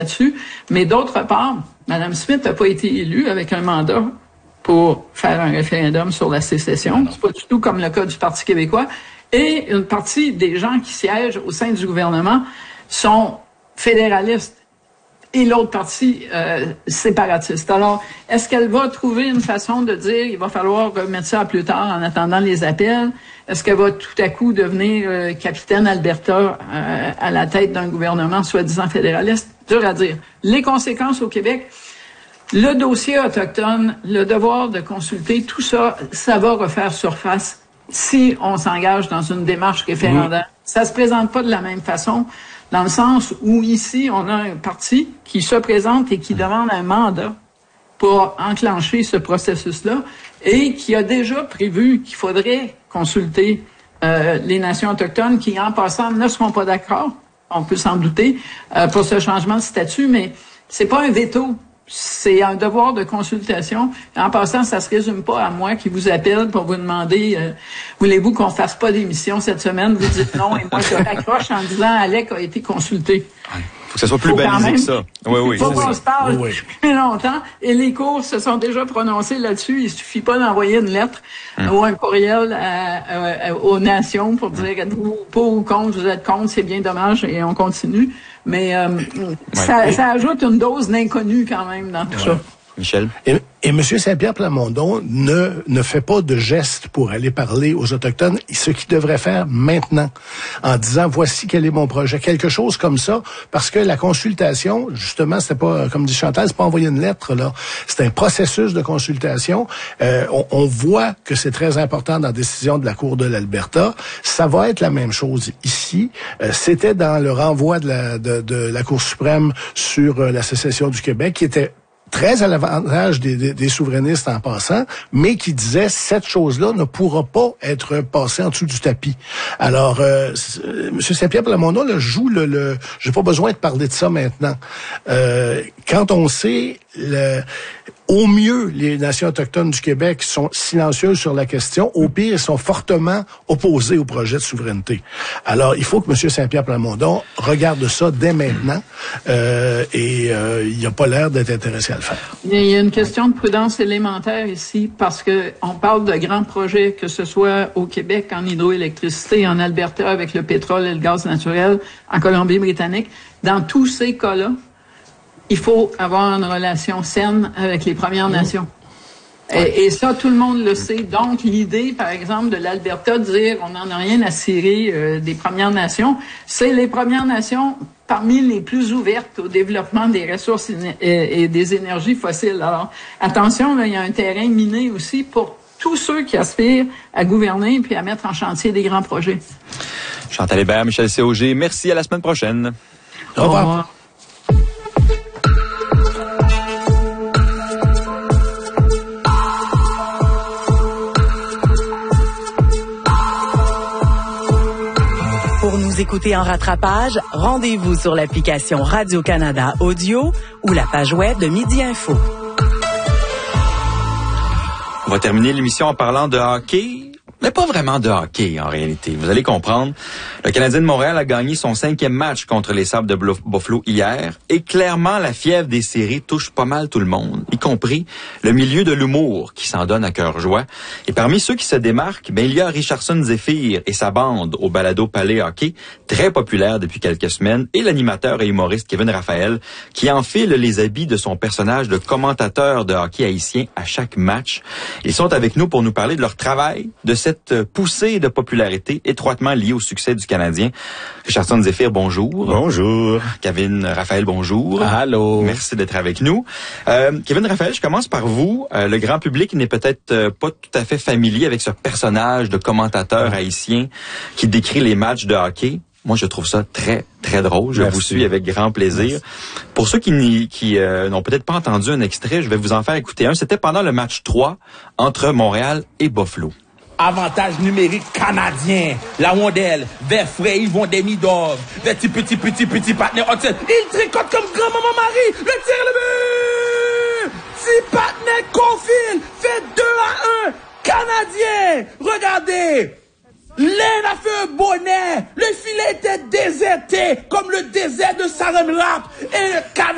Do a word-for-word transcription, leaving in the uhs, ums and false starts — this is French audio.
là-dessus. Mais d'autre part, Mme Smith n'a pas été élue avec un mandat pour faire un référendum sur la sécession. C'est pas du tout comme le cas du Parti québécois. Et une partie des gens qui siègent au sein du gouvernement sont fédéralistes. Et l'autre partie euh, séparatiste. Alors, est-ce qu'elle va trouver une façon de dire il va falloir remettre ça à plus tard en attendant les appels? Est-ce qu'elle va tout à coup devenir euh, capitaine Alberta euh, à la tête d'un gouvernement soi-disant fédéraliste? Dur à dire. Les conséquences au Québec, le dossier autochtone, le devoir de consulter, tout ça, ça va refaire surface si on s'engage dans une démarche référendaire. Mmh. Ça se présente pas de la même façon. Dans le sens où ici, on a un parti qui se présente et qui demande un mandat pour enclencher ce processus-là et qui a déjà prévu qu'il faudrait consulter euh, les nations autochtones qui, en passant, ne seront pas d'accord, on peut s'en douter, euh, pour ce changement de statut, mais c'est pas un veto. C'est un devoir de consultation. En passant, ça se résume pas à moi qui vous appelle pour vous demander euh, voulez-vous qu'on fasse pas d'émission cette semaine? Vous dites non et moi je raccroche en disant Alec a été consulté. Faut que ça soit plus balisé que ça. Oui, oui. Faut qu'on se parle oui, oui. depuis longtemps. Et les cours se sont déjà prononcés là-dessus. Il suffit pas d'envoyer une lettre hum. ou un courriel à, à, aux nations pour dire êtes-vous pas ou contre, vous êtes contre, c'est bien dommage et on continue. Mais euh, ouais. ça, ça ajoute une dose d'inconnu quand même dans tout ouais. ça. Michel? Et, et M. Saint-Pierre Plamondon ne, ne fait pas de gestes pour aller parler aux Autochtones, ce qu'il devrait faire maintenant, en disant, voici quel est mon projet. Quelque chose comme ça, parce que la consultation, justement, c'était pas, comme dit Chantal, c'est pas envoyer une lettre, là. C'est un processus de consultation. Euh, on, on voit que c'est très important dans la décision de la Cour de l'Alberta. Ça va être la même chose ici. Euh, c'était dans le renvoi de la, de, de la Cour suprême sur euh, la sécession du Québec, qui était très à l'avantage des, des, des souverainistes en passant, mais qui disait cette chose-là ne pourra pas être passée en dessous du tapis. Alors, euh, M. Saint-Pierre Plamondon là, joue le... le j'ai pas besoin de parler de ça maintenant. Euh, quand on sait... Le, au mieux, les nations autochtones du Québec sont silencieuses sur la question. Au pire, ils sont fortement opposés au projet de souveraineté. Alors, il faut que M. Saint-Pierre Plamondon regarde ça dès maintenant euh, et euh, il n'a pas l'air d'être intéressé à le faire. Il y a une question de prudence élémentaire ici parce que on parle de grands projets, que ce soit au Québec en hydroélectricité, en Alberta avec le pétrole et le gaz naturel, en Colombie-Britannique. Dans tous ces cas-là, il faut avoir une relation saine avec les Premières Nations. Et, et ça, tout le monde le sait. Donc, l'idée, par exemple, de l'Alberta de dire on n'en a rien à cirer euh, des Premières Nations, c'est les Premières Nations parmi les plus ouvertes au développement des ressources et, et des énergies fossiles. Alors, attention, là, il y a un terrain miné aussi pour tous ceux qui aspirent à gouverner puis à mettre en chantier des grands projets. Chantal Hébert, Michel C O G, merci, à la semaine prochaine. Au revoir. Au revoir. Pour nous écouter en rattrapage, rendez-vous sur l'application Radio-Canada Audio ou la page web de Midi Info. On va terminer l'émission en parlant de hockey. Mais pas vraiment de hockey, en réalité. Vous allez comprendre. Le Canadien de Montréal a gagné son cinquième match contre les Sabres de Buffalo hier. Et clairement, la fièvre des séries touche pas mal tout le monde, y compris le milieu de l'humour qui s'en donne à cœur joie. Et parmi ceux qui se démarquent, ben, il y a Richardson Zephyr et sa bande au balado Palais Hockey, très populaire depuis quelques semaines, et l'animateur et humoriste Kevin Raphaël, qui enfile les habits de son personnage de commentateur de hockey haïtien à chaque match. Ils sont avec nous pour nous parler de leur travail, de cette Cette poussée de popularité étroitement liée au succès du Canadien. Richardson Zephyr, bonjour. Bonjour. Kevin Raphaël, bonjour. Allô. Merci d'être avec nous. Euh, Kevin Raphaël, je commence par vous. Euh, le grand public n'est peut-être euh, pas tout à fait familier avec ce personnage de commentateur haïtien qui décrit les matchs de hockey. Moi, je trouve ça très, très drôle. Je Merci. vous suis avec grand plaisir. Merci. Pour ceux qui, n'y, qui euh, n'ont peut-être pas entendu un extrait, je vais vous en faire écouter un. C'était pendant le match trois entre Montréal et Buffalo. Avantage numérique canadien. La rondelle vers Frey, ils vont des Midov. Vers petit, petit, petit, petit partenaire. Il tricote comme grand-maman Marie. Le tir, le but! Si partenaire confine, fait deux à un. Canadien! Regardez! L'aine a fait un bonnet. Le filet était déserté comme le désert de Saram Rap. Et le Canadien